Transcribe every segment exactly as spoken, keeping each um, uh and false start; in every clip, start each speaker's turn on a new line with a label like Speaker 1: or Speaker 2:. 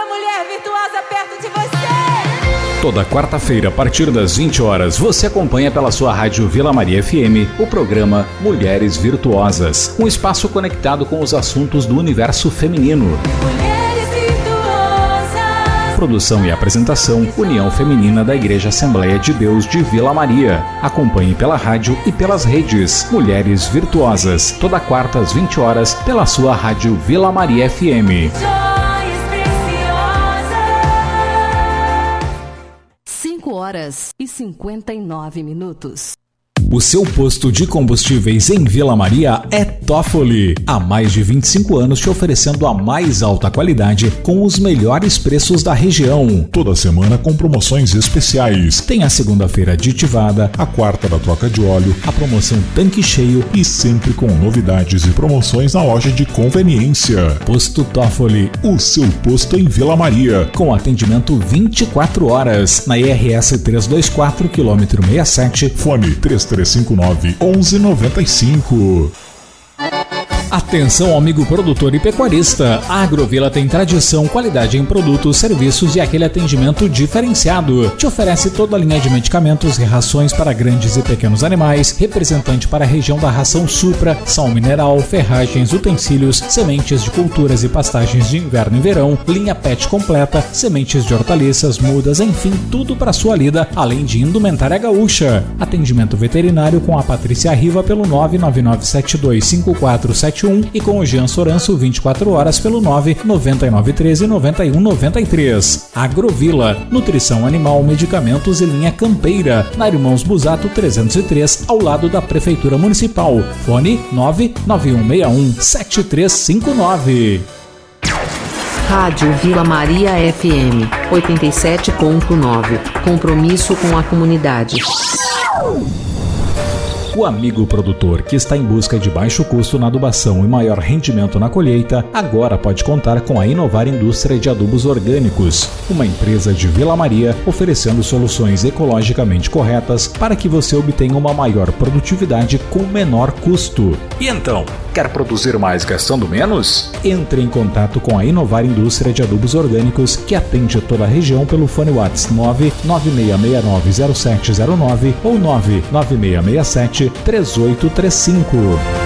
Speaker 1: uma mulher virtuosa perto de você.
Speaker 2: Toda quarta-feira, a partir das vinte horas, você acompanha pela sua rádio Vila Maria F M o programa Mulheres Virtuosas, um espaço conectado com os assuntos do universo feminino.
Speaker 1: Mulheres virtuosas.
Speaker 2: Produção e apresentação, União Feminina da Igreja Assembleia de Deus de Vila Maria. Acompanhe pela rádio e pelas redes Mulheres Virtuosas, toda quarta às vinte horas, pela sua rádio Vila Maria F M.
Speaker 3: cinco horas e cinquenta e nove minutos.
Speaker 2: O seu posto de combustíveis em Vila Maria é Toffoli. Há mais de vinte e cinco anos te oferecendo a mais alta qualidade com os melhores preços da região.
Speaker 4: Toda semana com promoções especiais.
Speaker 2: Tem a segunda-feira aditivada,
Speaker 4: a quarta da troca de óleo,
Speaker 2: a promoção tanque cheio
Speaker 4: e sempre com novidades e promoções na loja de conveniência.
Speaker 2: Posto Toffoli,
Speaker 4: o seu posto em Vila Maria.
Speaker 2: Com atendimento vinte e quatro horas. Na I R S trezentos e vinte e quatro, quilômetro sessenta e sete.
Speaker 4: Fone três três cinco nove, um um nove cinco.
Speaker 2: Atenção, amigo produtor e pecuarista. A Agrovila tem tradição, qualidade em produtos, serviços e aquele atendimento diferenciado. Te oferece toda a linha de medicamentos e rações para grandes e pequenos animais, representante para a região da ração Supra, sal mineral, ferragens, utensílios, sementes de culturas e pastagens de inverno e verão, linha pet completa, sementes de hortaliças, mudas, enfim, tudo para sua lida, além de indumentária gaúcha. Atendimento veterinário com a Patrícia Riva pelo nove nove nove sete dois cinco quatro sete um e com o Jean Soranço vinte e quatro horas pelo nove nove nove um três nove um nove três. Agrovila, nutrição animal, medicamentos e linha campeira, na Irmãos Busato trezentos e três, ao lado da Prefeitura Municipal. Fone nove nove um seis um sete três cinco nove.
Speaker 3: Rádio Vila Maria F M oitenta e sete ponto nove. Compromisso com a comunidade.
Speaker 2: O amigo produtor que está em busca de baixo custo na adubação e maior rendimento na colheita, agora pode contar com a Inovar Indústria de Adubos Orgânicos, uma empresa de Vila Maria oferecendo soluções ecologicamente corretas para que você obtenha uma maior produtividade com menor custo. E então, quer produzir mais gastando menos? Entre em contato com a Inovar Indústria de Adubos Orgânicos, que atende toda a região pelo fone WhatsApp nove nove seis seis nove zero sete zero nove ou nove nove seis seis sete três oito três cinco.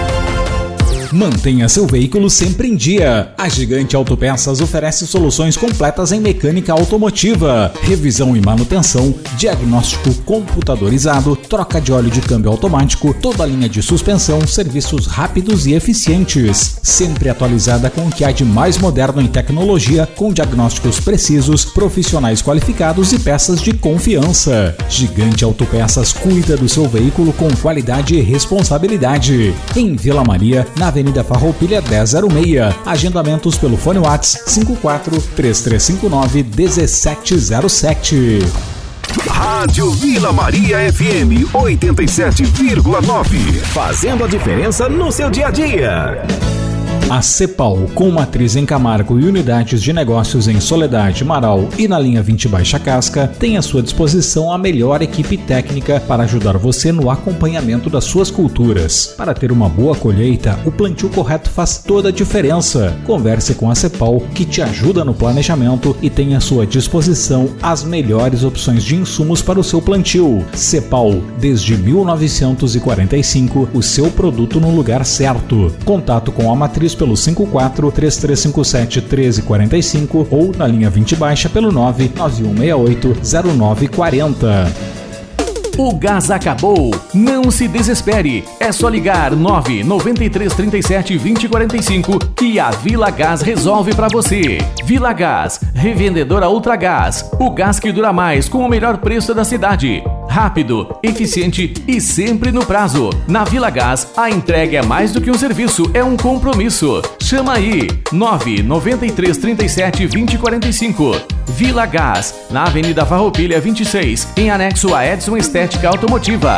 Speaker 2: Mantenha seu veículo sempre em dia. A Gigante Autopeças oferece soluções completas em mecânica automotiva, revisão e manutenção, diagnóstico computadorizado, troca de óleo de câmbio automático, toda a linha de suspensão, serviços rápidos e eficientes. Sempre atualizada com o que há de mais moderno em tecnologia, com diagnósticos precisos, profissionais qualificados e peças de confiança. Gigante Autopeças cuida do seu veículo com qualidade e responsabilidade. Em Vila Maria, na Avenida Farroupilha dez zero seis. Agendamentos pelo fone WhatsApp cinco quatro três três cinco nove um sete zero sete.
Speaker 5: Rádio Vila Maria F M oitenta e sete vírgula nove. Fazendo a diferença no seu dia a dia.
Speaker 2: A Cepal, com matriz em Camargo e unidades de negócios em Soledade, Marau e na linha vinte Baixa Casca, tem à sua disposição a melhor equipe técnica para ajudar você no acompanhamento das suas culturas. Para ter uma boa colheita, o plantio correto faz toda a diferença. Converse com a Cepal, que te ajuda no planejamento e tem à sua disposição as melhores opções de insumos para o seu plantio. Cepal, desde mil novecentos e quarenta e cinco, o seu produto no lugar certo. Contato com a matriz pelo cinco quatro três três cinco sete um três quatro cinco ou na linha vinte Baixa pelo nove nove um seis oito zero nove quatro zero.
Speaker 6: O gás acabou? Não se desespere. É só ligar nove nove três três sete vinte quarenta e cinco que a Vila Gás resolve para você. Vila Gás, revendedora Ultragás. O gás que dura mais com o melhor preço da cidade. Rápido, eficiente e sempre no prazo. Na Vila Gás, a entrega é mais do que um serviço, é um compromisso. Chama aí, nove nove três três sete vinte quarenta e cinco. Vila Gás, na Avenida Farroupilha vinte e seis, em anexo a Edson Estética Automotiva.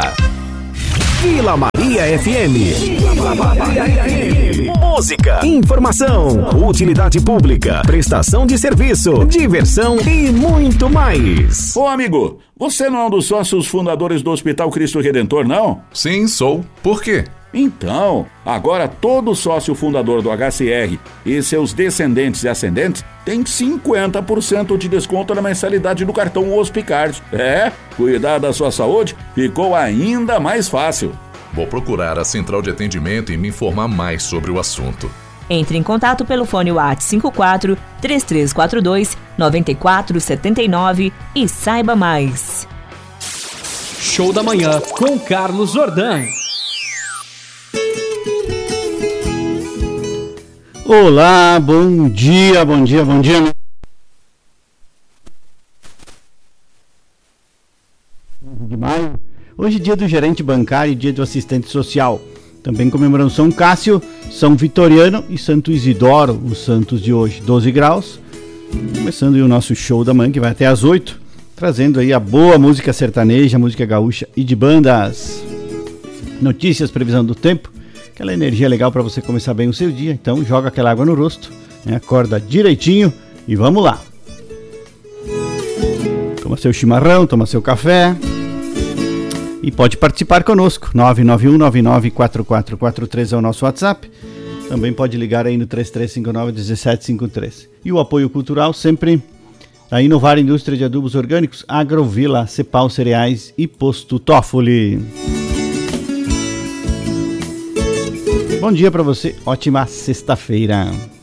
Speaker 5: Vila Maria F M. Vila Maria F M. Música, informação, utilidade pública, prestação de serviço, diversão e muito mais.
Speaker 7: Ô amigo, você não é um dos sócios fundadores do Hospital Cristo Redentor, não?
Speaker 8: Sim, sou. Por quê?
Speaker 7: Então, agora todo sócio fundador do H C R e seus descendentes e ascendentes tem cinquenta por cento de desconto na mensalidade do cartão Hospicard. É, cuidar da sua saúde ficou ainda mais fácil.
Speaker 8: Vou procurar a central de atendimento e me informar mais sobre o assunto.
Speaker 9: Entre em contato pelo fone WhatsApp cinco quatro, três três quatro dois, nove quatro sete nove e saiba mais.
Speaker 10: Show da Manhã com Carlos Jordan.
Speaker 11: Olá, bom dia, bom dia, bom dia. De maio, hoje é dia do gerente bancário e dia do assistente social. Também comemorando São Cássio, São Vitoriano e Santo Isidoro, os santos de hoje, doze graus. Começando aí o nosso show da manhã, que vai até às oito, trazendo aí a boa música sertaneja, música gaúcha e de bandas. Notícias, previsão do tempo. Aquela energia legal para você começar bem o seu dia. Então joga aquela água no rosto, né? Acorda direitinho e vamos lá. Toma seu chimarrão, toma seu café e pode participar conosco. nove nove um nove nove quatro quatro quatro três é o nosso WhatsApp. Também pode ligar aí no três três cinco nove um sete cinco três. E o apoio cultural sempre da Inovar Indústria de Adubos Orgânicos, Agrovila, Cepal Cereais e Posto Toffoli. Bom dia para você, ótima sexta-feira.